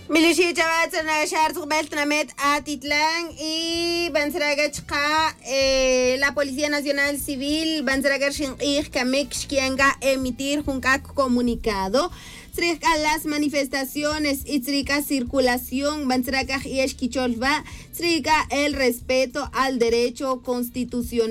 Milishi Chabatzana Shartuk Beltramet Atitlán y Bansragachka, la Policía Nacional Civil, Bansragashin Kamix, quien va a emitir un comunicado. Trika las manifestaciones y trika circulación, Bansragaj y Esquicholva, trika el respeto al derecho constitucional.